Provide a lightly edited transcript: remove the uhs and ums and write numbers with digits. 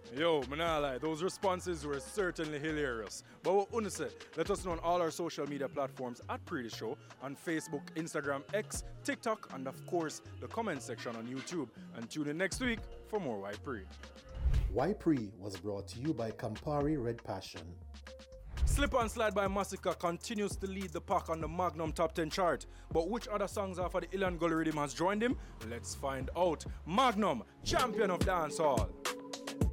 Yo, man, I lie. Those responses were certainly hilarious. But what Una said, let us know on all our social media platforms at Pre The Show, on Facebook, Instagram, X, TikTok, and of course, the comment section on YouTube. And tune in next week for more Why Pre. Why Pre was brought to you by Campari Red Passion. Slip and Slide by Massacre continues to lead the pack on the Magnum Top 10 chart. But which other songs after the Ilan Gully Rhythm has joined him? Let's find out. Magnum, champion of dancehall.